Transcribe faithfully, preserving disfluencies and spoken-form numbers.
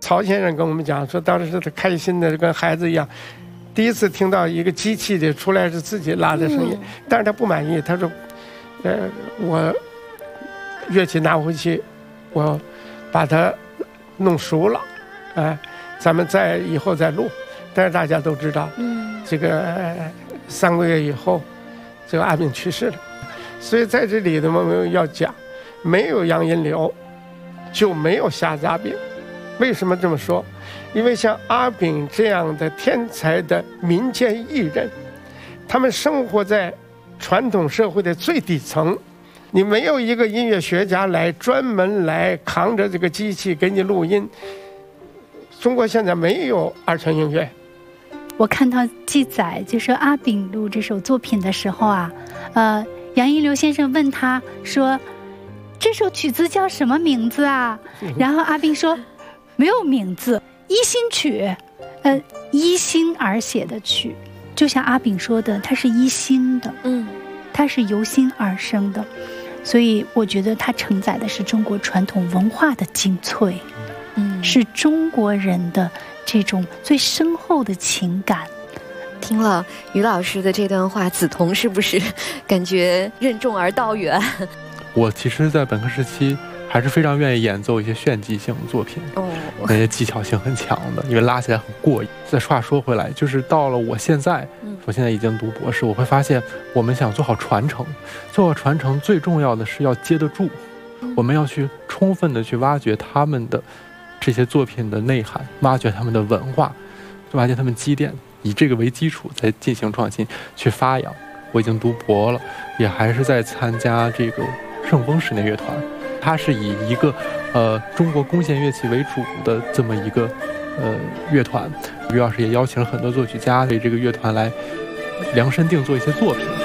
曹先生跟我们讲说，当时他开心的跟孩子一样，第一次听到一个机器的出来是自己拉的声音，嗯、但是他不满意，他说：“呃，我乐器拿回去，我把它弄熟了，哎、呃，咱们再以后再录。”但是大家都知道，嗯，这个、呃、三个月以后，这个阿炳去世了，所以在这里呢，我们要讲，没有杨荫柳，就没有夏家炳。为什么这么说？因为像阿炳这样的天才的民间艺人，他们生活在传统社会的最底层，你没有一个音乐学家来专门来扛着这个机器给你录音。中国现在没有二泉映月。 我看到记载，就说阿炳录这首作品的时候啊，呃，杨荫柳先生问他说：“这首曲子叫什么名字啊？”然后阿炳说：“没有名字，一心曲，呃，一心而写的曲。”就像阿炳说的，它是一心的，嗯，它是由心而生的，所以我觉得它承载的是中国传统文化的精粹，嗯，是中国人的这种最深厚的情感。 听了于老师的这段话，梓潼是不是感觉任重而道远？ 我其实在本科时期还是非常愿意演奏一些炫技性的作品，哦，那些技巧性很强的，因为拉起来很过瘾。再话说回来，就是到了我现在，我现在已经读博士，我会发现我们想做好传承，做好传承最重要的是要接得住，我们要去充分的去挖掘他们的这些作品的内涵，挖掘他们的文化，挖掘他们积淀，以这个为基础再进行创新，去发扬。我已经读博了，也还是在参加这个圣丰室内乐团，它是以一个呃中国弓弦乐器为主的这么一个呃乐团。于老师也邀请了很多作曲家为这个乐团来量身定做一些作品。